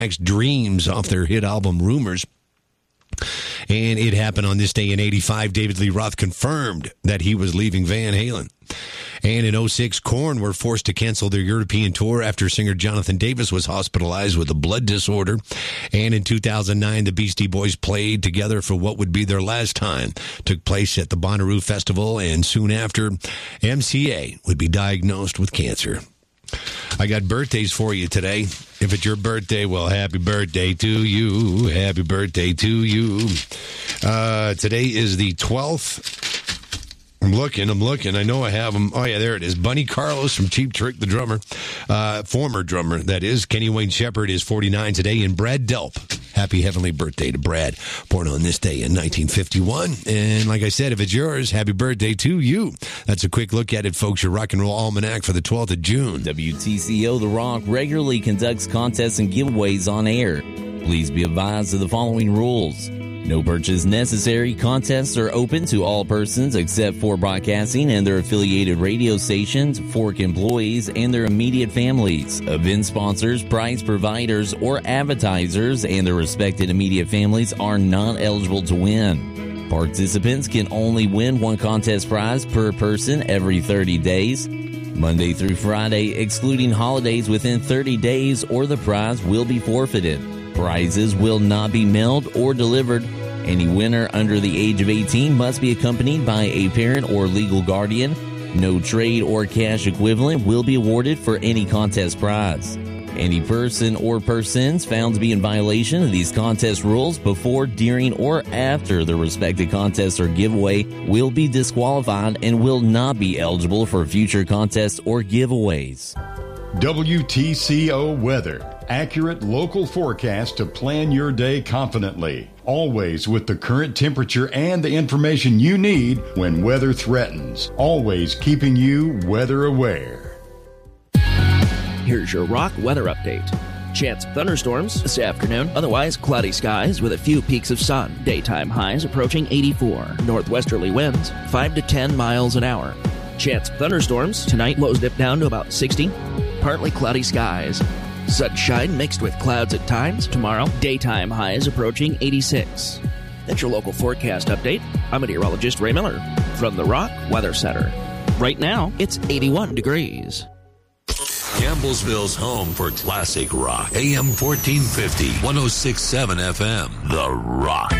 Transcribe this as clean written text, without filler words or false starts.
Dreams off their hit album Rumors. And it happened on this day in 85. David Lee Roth confirmed that he was leaving Van Halen. And in 06, Korn were forced to cancel their European tour after singer Jonathan Davis was hospitalized with a blood disorder. And in 2009, the Beastie Boys played together for what would be their last time. Took place at the Bonnaroo Festival, and soon after, MCA would be diagnosed with cancer. I got birthdays for you today. If it's your birthday, well, happy birthday to you. Happy birthday to you. Today is the 12th. I'm looking. I know I have them. Oh, yeah, there it is. Bunny Carlos from Cheap Trick, the drummer. Former drummer, that is. Kenny Wayne Shepherd is 49 today. And Brad Delp. Happy heavenly birthday to Brad. Born on this day in 1951. And like I said, if it's yours, happy birthday to you. That's a quick look at it, folks. Your Rock and Roll Almanac for the 12th of June. WTCO The Rock regularly conducts contests and giveaways on air. Please be advised of the following rules. No purchase necessary. Contests are open to all persons except for broadcasting and their affiliated radio stations, Fork employees, and their immediate families. Event sponsors, prize providers, or advertisers and their respected immediate families are not eligible to win. Participants can only win one contest prize per person every 30 days. Monday through Friday, excluding holidays within 30 days, or the prize will be forfeited. Prizes will not be mailed or delivered. Any winner under the age of 18 must be accompanied by a parent or legal guardian. No trade or cash equivalent will be awarded for any contest prize. Any person or persons found to be in violation of these contest rules before, during, or after the respective contest or giveaway will be disqualified and will not be eligible for future contests or giveaways. WTCO Weather. Accurate local forecast to plan your day confidently. Always with the current temperature and the information you need when weather threatens. Always keeping you weather aware. Here's your Rock weather update. Chance of thunderstorms this afternoon. Otherwise, cloudy skies with a few peaks of sun. Daytime highs approaching 84. Northwesterly winds 5 to 10 miles an hour. Chance of thunderstorms tonight. Lows dip down to about 60. Partly cloudy skies. Sunshine mixed with clouds at times. Tomorrow, daytime highs approaching 86. That's your local forecast update. I'm meteorologist Ray Miller from the Rock Weather Center. Right now, it's 81 degrees. Campbellsville's home for classic rock. AM 1450, 106.7 FM. The Rock.